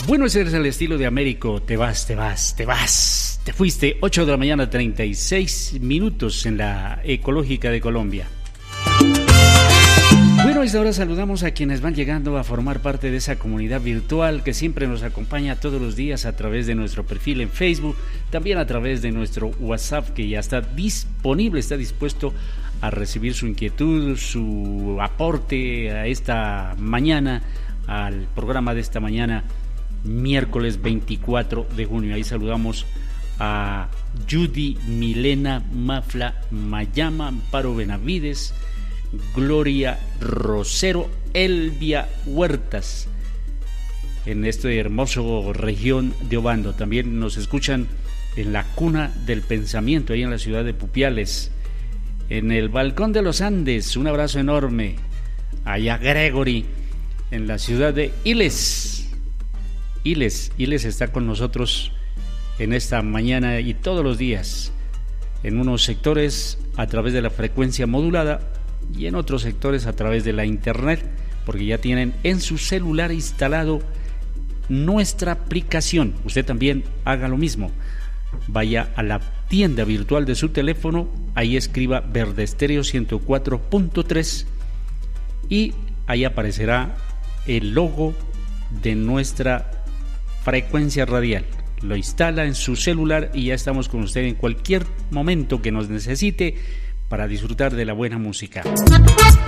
Bueno, ese es el estilo de Américo. Te vas. Te fuiste. 8 de la mañana, 36 minutos en la Ecológica de Colombia. Bueno, y ahora saludamos a quienes van llegando a formar parte de esa comunidad virtual que siempre nos acompaña todos los días a través de nuestro perfil en Facebook, también a través de nuestro WhatsApp, que ya está disponible, está dispuesto a recibir su inquietud, su aporte a esta mañana, al programa de esta mañana, miércoles 24 de junio. Ahí saludamos a Judy, Milena, Mafla, Mayama, Amparo Benavides, Gloria Rosero, Elvia Huertas, en esta hermosa región de Obando. También nos escuchan en la Cuna del Pensamiento, ahí en la ciudad de Pupiales, en el Balcón de los Andes. Un abrazo enorme allá Gregory, en la ciudad de Iles está con nosotros en esta mañana y todos los días, en unos sectores a través de la frecuencia modulada y en otros sectores a través de la internet, porque ya tienen en su celular instalado nuestra aplicación. Usted también haga lo mismo. Vaya a la tienda virtual de su teléfono, ahí escriba Verde Estéreo 104.3 y ahí aparecerá el logo de nuestra frecuencia radial. Lo instala en su celular y ya estamos con usted en cualquier momento que nos necesite para disfrutar de la buena música.